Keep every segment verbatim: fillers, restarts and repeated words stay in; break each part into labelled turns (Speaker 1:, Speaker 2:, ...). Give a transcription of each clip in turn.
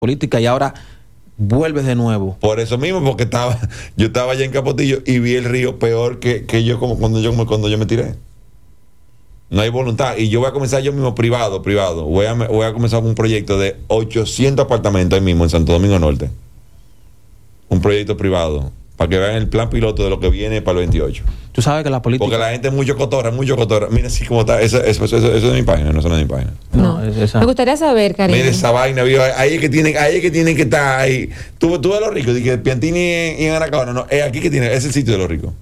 Speaker 1: política y ahora vuelves de nuevo.
Speaker 2: Por eso mismo, porque estaba, yo estaba allá en Capotillo y vi el río peor que, que yo como cuando yo cuando yo me tiré. No hay voluntad. Y yo voy a comenzar yo mismo privado, privado. Voy a, voy a comenzar un proyecto de ochocientos apartamentos ahí mismo en Santo Domingo Norte. Un proyecto privado. Para que vean el plan piloto de lo que viene para el veintiocho.
Speaker 1: Tú sabes que la política...
Speaker 2: Porque la gente es mucho cotorra, mucho cotorra. Mira así como está. Eso, eso, eso, eso es de mi página, no eso no es de mi página.
Speaker 1: No,
Speaker 3: No.
Speaker 1: esa...
Speaker 3: Me gustaría saber, Karim.
Speaker 2: Mira esa vaina, viejo. Ahí es que tienen, ahí es que tienen que estar ahí. Tú, tú ves los ricos, de que Piantini y en Anacaona, no, es aquí que tiene, es el sitio de los ricos.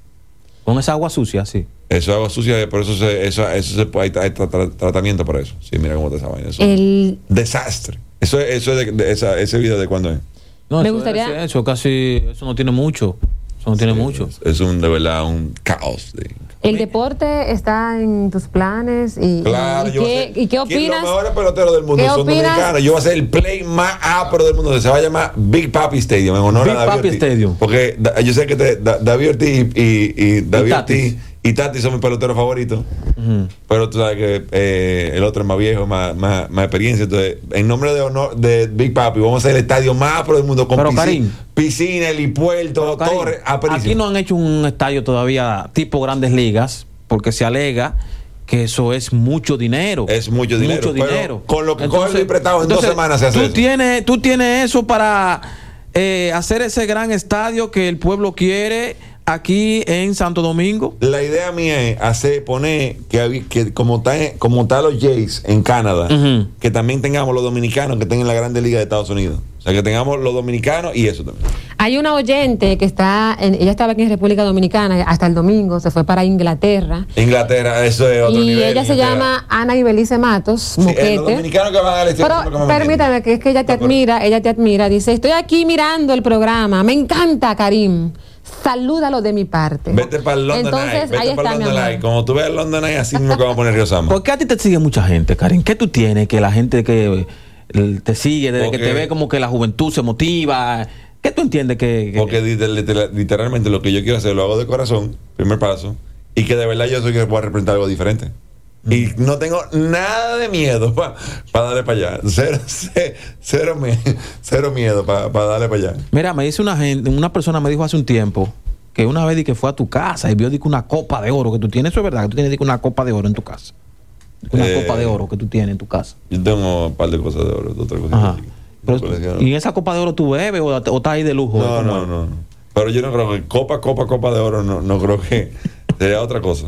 Speaker 1: Con esa agua sucia, sí.
Speaker 2: Eso es agua sucia, por eso se, eso, eso se puede, hay, hay tra, tra, tratamiento para eso. Sí, mira cómo está esa vaina. Eso.
Speaker 3: El...
Speaker 2: Desastre. Eso, eso es de, de esa, ese video de cuándo es.
Speaker 1: No,
Speaker 3: Me
Speaker 1: eso,
Speaker 3: gustaría-
Speaker 1: Eso casi, eso no tiene mucho. Eso no tiene
Speaker 2: Sí,
Speaker 1: mucho.
Speaker 2: Es, es un, de verdad, un caos. De,
Speaker 3: El deporte está en tus planes y,
Speaker 2: Claro,
Speaker 3: y,
Speaker 2: yo voy a
Speaker 3: qué,
Speaker 2: ser-
Speaker 3: ¿y qué
Speaker 2: ¿quién?
Speaker 3: opinas?
Speaker 2: Los mejores peloteros del mundo
Speaker 3: ¿Qué
Speaker 2: son
Speaker 3: opinas?
Speaker 2: dominicanos. Yo voy a ser el play más ápero del mundo. Se va a llamar Big Papi Stadium en honor
Speaker 1: Big
Speaker 2: a David
Speaker 1: Papi
Speaker 2: Ortiz.
Speaker 1: Stadium.
Speaker 2: Porque da, yo sé que te, da, David Ortiz y, y, y David
Speaker 1: Y
Speaker 2: Ortiz y Tati son mis peloteros favoritos.
Speaker 1: Uh-huh.
Speaker 2: Pero tú sabes que eh, el otro es más viejo, más, más, más experiencia. Entonces, en nombre de honor de Big Papi, vamos a hacer el estadio más ápero del mundo con
Speaker 1: Pero,
Speaker 2: piscina,
Speaker 1: Karim,
Speaker 2: piscina, helipuerto,
Speaker 1: Pero, Karim,
Speaker 2: torre. aperísimo.
Speaker 1: aquí no han hecho un estadio todavía tipo Grandes Ligas porque se alega que eso es mucho dinero.
Speaker 2: Es mucho dinero,
Speaker 1: Mucho
Speaker 2: pero
Speaker 1: dinero.
Speaker 2: con lo que coge Luis prestado en dos semanas se hace
Speaker 1: tú
Speaker 2: eso.
Speaker 1: Tienes, tú tienes eso para eh, hacer ese gran estadio que el pueblo quiere aquí en Santo Domingo.
Speaker 2: La idea mía es hacer, poner que, habí- que como está como está los Jays en Canadá,
Speaker 1: Ujú.
Speaker 2: que también tengamos los dominicanos que estén en la Grande Liga de Estados Unidos. O sea, que tengamos los dominicanos y eso también.
Speaker 3: Hay una oyente que está, en, ella estaba aquí en República Dominicana hasta el domingo, se fue para Inglaterra.
Speaker 2: Inglaterra, eso es otro
Speaker 3: Y
Speaker 2: nivel.
Speaker 3: ella se
Speaker 2: Inglaterra.
Speaker 3: llama Ana Ibelice Matos,
Speaker 2: Sí, eh, los
Speaker 3: Moquete.
Speaker 2: dominicanos que van al exterior son los que
Speaker 3: Pero
Speaker 2: más me
Speaker 3: permítame,
Speaker 2: entienden.
Speaker 3: que es que ella te
Speaker 2: No, pero-
Speaker 3: admira, ella te admira. Dice, estoy aquí mirando el programa, me encanta, Karim. Salúdalo de mi parte.
Speaker 2: Vete para el London
Speaker 3: Entonces,
Speaker 2: Eye,
Speaker 3: ahí
Speaker 2: vete para
Speaker 3: está,
Speaker 2: el
Speaker 3: mi
Speaker 2: London
Speaker 3: amor.
Speaker 2: Eye. Como tú ves el London Eye, así mismo que vamos a poner Río Sama.
Speaker 1: ¿Por qué a ti te sigue mucha gente, Karim? ¿Qué tú tienes que la gente que eh, te sigue desde
Speaker 2: Porque-
Speaker 1: que te ve como que la juventud se motiva? ¿Qué tú entiendes que...? que-
Speaker 2: Porque liter- liter- literalmente lo que yo quiero hacer lo hago de corazón, primer paso, y que de verdad yo soy que voy a representar algo diferente. Y no tengo nada de miedo para darle para allá. Cero, cero, cero, me- cero miedo para darle para allá.
Speaker 1: Mira, me dice una gente, una persona me dijo hace un tiempo que una vez di que fue a tu casa y vio di que una copa de oro que tú tienes. Eso es verdad, que tú tienes di que una copa de oro en tu casa. Una
Speaker 2: Eh,
Speaker 1: copa de oro que tú tienes en tu casa.
Speaker 2: Yo tengo un par de cosas de oro, otra cosa.
Speaker 1: Ajá. Pero-
Speaker 2: Colecciono.
Speaker 1: ¿Y en esa copa de oro tú bebes o, o estás ahí de lujo?
Speaker 2: No,
Speaker 1: ¿Cómo
Speaker 2: no,
Speaker 1: es?
Speaker 2: no, no. Pero yo no creo que copa, copa, copa de oro, no, no creo que sería otra cosa.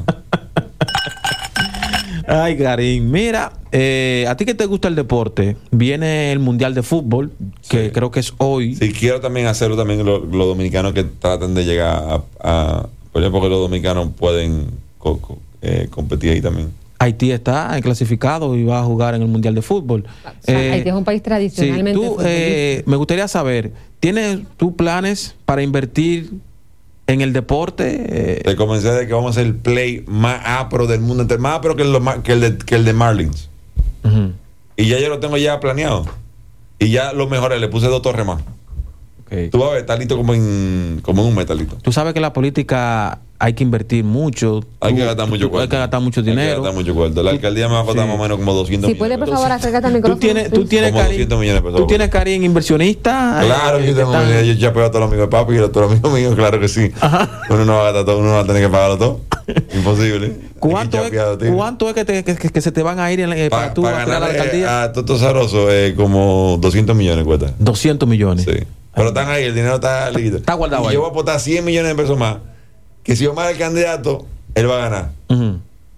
Speaker 1: Ay, Karim, mira, eh, a ti que te gusta el deporte, viene el Mundial de Fútbol, que
Speaker 2: Sí.
Speaker 1: creo que es hoy.
Speaker 2: Sí, quiero también hacerlo también los los dominicanos que tratan de llegar a, a por ejemplo, porque los dominicanos pueden co- co- eh, competir ahí también.
Speaker 1: Haití está clasificado y va a jugar en el Mundial de Fútbol.
Speaker 3: O sea,
Speaker 1: Eh,
Speaker 3: Haití es un país
Speaker 1: sí,
Speaker 3: tradicionalmente
Speaker 1: tú, eh, me gustaría saber, ¿tienes tú planes para invertir en el deporte? Eh,
Speaker 2: Te comencé de que vamos a hacer el play más apro del mundo entero, más apro que el, que el, de, que el de Marlins.
Speaker 1: ujú,
Speaker 2: Y ya yo lo tengo ya planeado. Y ya lo mejoré, le puse dos torres más.
Speaker 1: ok.
Speaker 2: Tú vas a ver, está listo como en, como en un metalito.
Speaker 1: Tú sabes que la política hay que invertir mucho.
Speaker 2: Hay
Speaker 1: Tú-
Speaker 2: que gastar
Speaker 1: tú-
Speaker 2: mucho
Speaker 1: Hay
Speaker 2: cuarto.
Speaker 1: que gastar mucho
Speaker 2: Hay que
Speaker 1: dinero.
Speaker 2: gastar mucho cuarto. La alcaldía me va a costar
Speaker 1: Sí.
Speaker 2: más o menos como doscientos
Speaker 3: Si
Speaker 2: millones.
Speaker 3: puede, por
Speaker 2: de pesos.
Speaker 3: favor, acércate al micrófono.
Speaker 1: Tú tienes, tú
Speaker 3: Sí.
Speaker 1: tienes,
Speaker 2: Como
Speaker 1: Karim,
Speaker 2: doscientos millones de pesos.
Speaker 1: tú tienes, Karim, inversionista.
Speaker 2: Claro,
Speaker 1: eh,
Speaker 2: yo
Speaker 1: que
Speaker 2: tengo
Speaker 1: están-
Speaker 2: yo chapeo a todos los amigos de papi y a todos los amigos míos, claro que sí. Uno no va a gastar todo, uno va a tener que pagarlo todo. Imposible.
Speaker 1: ¿Cuánto
Speaker 2: Hay
Speaker 1: es,
Speaker 2: que chapear, tío.
Speaker 1: ¿Cuánto es que, te- que- que se te van a ir en- eh, para
Speaker 2: Pa-
Speaker 1: tú
Speaker 2: para
Speaker 1: aspirar a la
Speaker 2: ganar
Speaker 1: alcaldía?
Speaker 2: a Toto Zaroso eh, como doscientos millones cuesta.
Speaker 1: doscientos millones.
Speaker 2: Sí. Pero están ahí, el dinero está listo.
Speaker 1: Está guardado
Speaker 2: y
Speaker 1: ahí.
Speaker 2: yo voy a apostar cien millones de pesos más. Que si Omar es el candidato, él va a ganar.
Speaker 1: Ujú.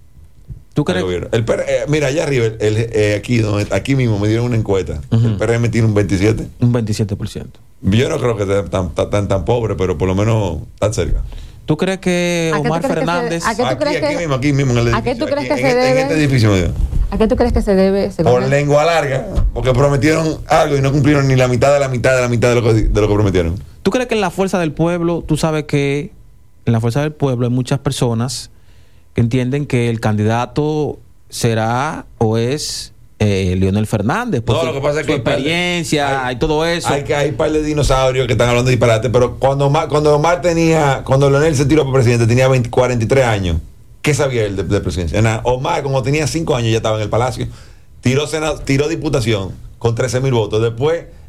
Speaker 1: ¿Tú
Speaker 2: El
Speaker 1: crees?
Speaker 2: gobierno. El P R eh, mira, allá arriba, el, el, eh, aquí, donde- aquí mismo me dieron una encuesta.
Speaker 1: Ujú.
Speaker 2: El P R M tiene un veintisiete.
Speaker 1: Un veintisiete por ciento.
Speaker 2: Yo no creo que sea tan, tan, tan, tan pobre, pero por lo menos está cerca.
Speaker 1: ¿Tú crees que
Speaker 3: ¿A qué tú
Speaker 1: Omar
Speaker 3: crees que se-
Speaker 1: Fernández...
Speaker 3: a qué tú
Speaker 2: Aquí,
Speaker 3: crees
Speaker 2: aquí
Speaker 3: que-
Speaker 2: mismo, aquí mismo en el edificio.
Speaker 3: ¿A qué tú crees
Speaker 2: aquí,
Speaker 3: que
Speaker 2: en
Speaker 3: se
Speaker 2: este, en
Speaker 3: debe?
Speaker 2: este edificio me dio.
Speaker 3: ¿A qué tú crees que se debe? según
Speaker 2: Por
Speaker 3: la-
Speaker 2: lengua larga, porque prometieron algo y no cumplieron ni la mitad de la mitad de la mitad de lo que, de lo que prometieron.
Speaker 1: ¿Tú crees que en la fuerza del pueblo, tú sabes que en la fuerza del pueblo hay muchas personas que entienden que el candidato será o es eh, Leonel Fernández?
Speaker 2: No,
Speaker 1: Porque
Speaker 2: lo que pasa es
Speaker 1: su
Speaker 2: que hay par de-
Speaker 1: experiencia
Speaker 2: hay-
Speaker 1: y todo eso.
Speaker 2: Hay que hay un par de dinosaurios que están hablando de disparate, pero cuando Omar, cuando Omar tenía, cuando Leonel se tiró para presidente, tenía veinte, cuarenta y tres años. ¿Qué sabía él de, de presidencia? Nada. Omar, como tenía cinco años, ya estaba en el palacio. Tiró, sena- tiró diputación con trece mil votos. Después